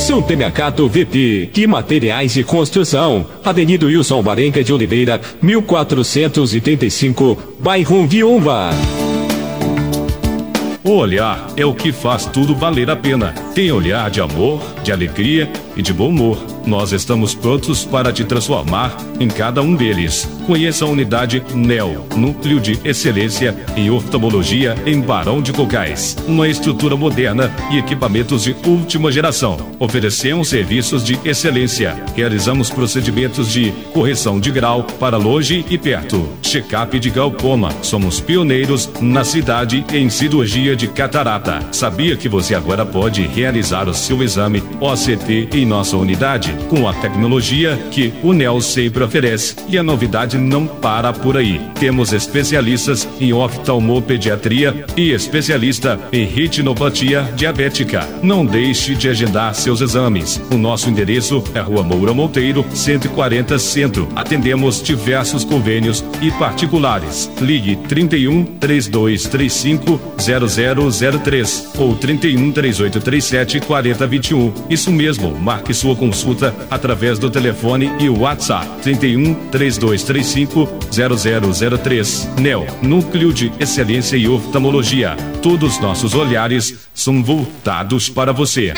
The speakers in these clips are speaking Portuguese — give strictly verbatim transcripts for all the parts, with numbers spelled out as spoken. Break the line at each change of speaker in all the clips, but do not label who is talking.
Supermercado V P, que materiais de construção, Avenida Wilson Barenca de Oliveira, mil quatrocentos e trinta e cinco, bairro Viúva.
O olhar é o que faz tudo valer a pena. Tem olhar de amor, de alegria e de bom humor. Nós estamos prontos para te transformar em cada um deles. Conheça a unidade NEO, Núcleo de Excelência em Oftalmologia em Barão de Cocais. Uma estrutura moderna e equipamentos de última geração. Oferecemos serviços de excelência. Realizamos procedimentos de correção de grau para longe e perto. Check-up de glaucoma. Somos pioneiros na cidade em cirurgia de catarata. Sabia que você agora pode realizar o seu exame O C T em nossa unidade? Com a tecnologia que o NEO sempre oferece. E a novidade não para por aí. Temos especialistas em oftalmopediatria e especialista em retinopatia diabética. Não deixe de agendar seus exames. O nosso endereço é Rua Moura Monteiro, cento e quarenta Centro. Atendemos diversos convênios e particulares. Ligue trinta e um, trinta e dois trinta e cinco, zero zero zero três ou trinta e um, trinta e oito trinta e sete, quarenta vinte e um. Isso mesmo, marque sua consulta através do telefone e o WhatsApp trinta e um, trinta e dois trinta e cinco, zero zero zero três. NEO, Núcleo de Excelência e Oftalmologia. Todos os nossos olhares são voltados para você.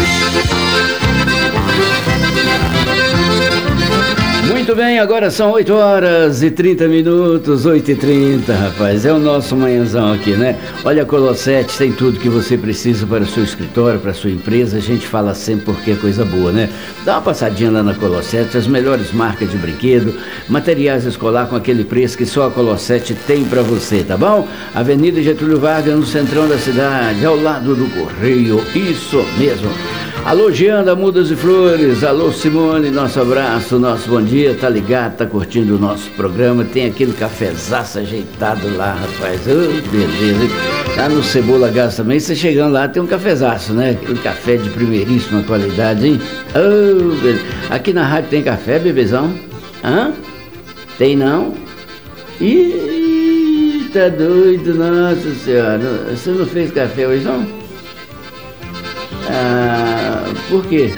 Muito bem, agora são oito horas e trinta minutos, oito e trinta, rapaz, é o nosso manhãzão aqui, né? Olha, a Colossete tem tudo que você precisa para o seu escritório, para a sua empresa, a gente fala sempre porque é coisa boa, né? Dá uma passadinha lá na Colossete, as melhores marcas de brinquedo, materiais escolar com aquele preço que só a Colossete tem para você, tá bom? Avenida Getúlio Vargas, no centrão da cidade, ao lado do Correio, isso mesmo. Alô, Jean da Mudas e Flores, alô, Simone, nosso abraço, nosso bom dia, tá ligado, tá curtindo o nosso programa, tem aquele cafezaço ajeitado lá, rapaz, oh, beleza, lá no Cebola Gás também, você chegando lá tem um cafezaço, né, aquele café de primeiríssima qualidade, hein, oh, beleza. Aqui na rádio tem café, bebezão? Hã? Tem não? Ih, tá doido, nossa senhora, você não fez café hoje não? Ah, por quê?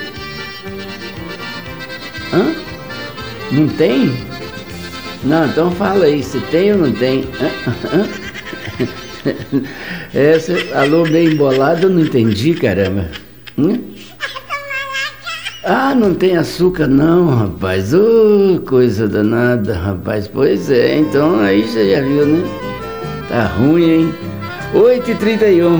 Hã? Não tem? Não, então fala aí, se tem ou não tem? Hã? Hã? Essa, alô, meio embolado, eu não entendi, caramba. Hã? Ah, não tem açúcar não, rapaz. Ô, oh, coisa danada, rapaz. Pois é, então aí você já viu, né? Tá ruim, hein? oito e trinta e um.